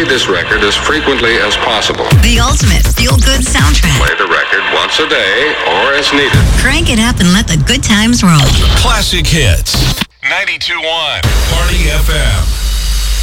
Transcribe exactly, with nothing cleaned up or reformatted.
play this record as frequently as possible. The ultimate feel-good soundtrack. Play the record once a day or as needed. Crank it up and let the good times roll. Classic hits. ninety-two point one Party F M.